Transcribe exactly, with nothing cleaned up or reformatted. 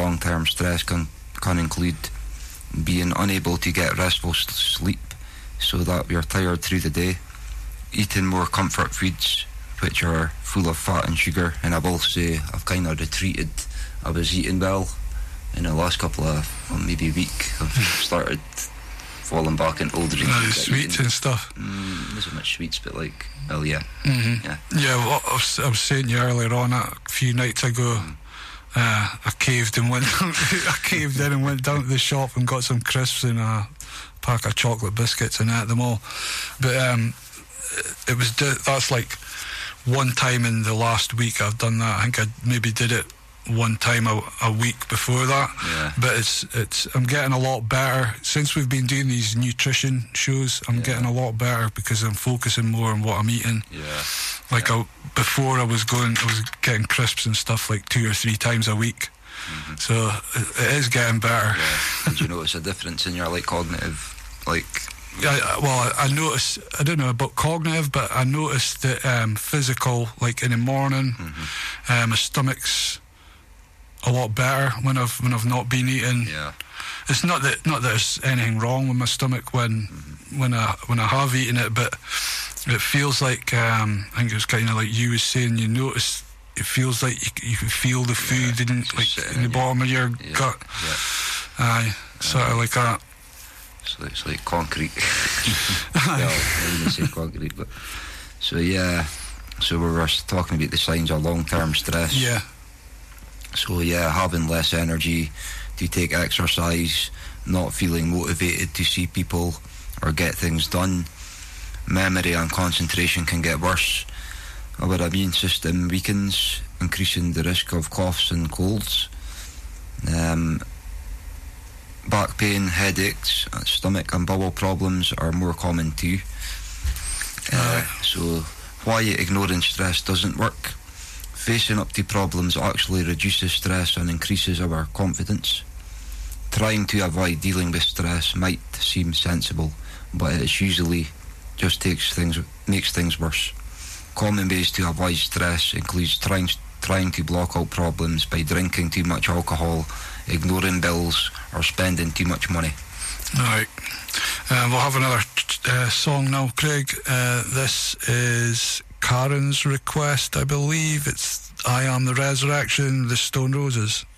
long-term stress can, can include being unable to get restful sleep so that you're tired through the day, eating more comfort foods which are full of fat and sugar. And I will say I've kind of retreated. I was eating well in the last couple of, well, maybe a week. I've started falling back into older uh, sweets eating. And stuff. Mm, not so much sweets, but like, well, yeah. Mm-hmm. Yeah, yeah well, I, was, I was saying to you earlier on, a few nights ago, mm. uh, I caved and went I caved in and went down to the shop and got some crisps and a pack of chocolate biscuits and ate them all. But um, it was that's like one time in the last week I've done that. I think I maybe did it one time a, a week before that. Yeah. But it's it's I'm getting a lot better since we've been doing these nutrition shows. I'm yeah. getting a lot better because I'm focusing more on what I'm eating. Yeah. Like yeah. I, before I was going I was getting crisps and stuff like two or three times a week. Mm-hmm. So it, it is getting better. Yeah. Did you notice a difference in your like cognitive like I, well, I, I noticed, I don't know about cognitive, but I noticed that um, physical, like in the morning, mm-hmm. um, my stomach's a lot better when I've when I've not been eating. Yeah. It's not that not that there's anything wrong with my stomach when mm-hmm. when I when I have eaten it, but it feels like um, I think it was kind of like you was saying. You notice it feels like you, you can feel the food yeah, in like in the bottom of your yeah, gut. Yeah. Aye, sort of like that. So it's like concrete. Well, I wouldn't say concrete, but so yeah. So we were talking about the signs of long-term stress. Yeah. So yeah, having less energy to take exercise, not feeling motivated to see people or get things done. Memory and concentration can get worse. Our immune system weakens, increasing the risk of coughs and colds. Um, back pain, headaches, stomach and bowel problems are more common too. Uh, so why ignoring stress doesn't work? Facing up to problems actually reduces stress and increases our confidence. Trying to avoid dealing with stress might seem sensible, but it usually just takes things, makes things worse. Common ways to avoid stress includes trying trying to block out problems by drinking too much alcohol, ignoring bills, or spending too much money. Alright, uh, we'll have another uh, song now, Craig. Uh, this is Karen's request, I believe. It's I Am the Resurrection, the Stone Roses.